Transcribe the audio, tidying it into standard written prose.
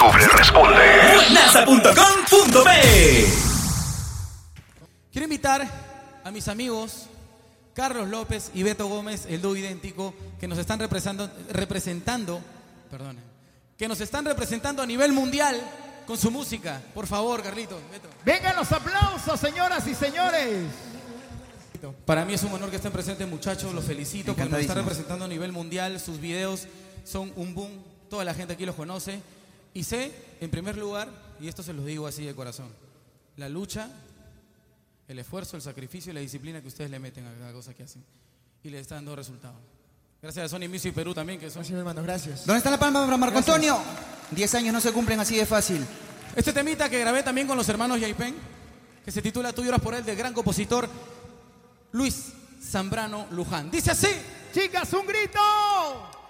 Octubre responde. Buenaza.com.pe. Quiero invitar a mis amigos Carlos López y Beto Gómez, el dúo idéntico, que nos están representando a nivel mundial con su música. Por favor, Carlito, Beto. Vengan los aplausos, señoras y señores. Para mí es un honor que estén presentes, muchachos. Los felicito porque nos están representando a nivel mundial. Sus videos son un boom. Toda la gente aquí los conoce. Y sé, en primer lugar, y esto se los digo así de corazón, la lucha, el esfuerzo, el sacrificio y la disciplina que ustedes le meten a cada cosa que hacen. Y le están dando resultados. Gracias a Sony Music Perú también. Gracias, hermano, gracias. ¿Dónde está la palma para Marco Antonio? 10 años no se cumplen así de fácil. Este temita que grabé también con los hermanos Yaipen, que se titula Tú lloras por él, del gran compositor Luis Zambrano Luján. Dice así. Chicas, un grito.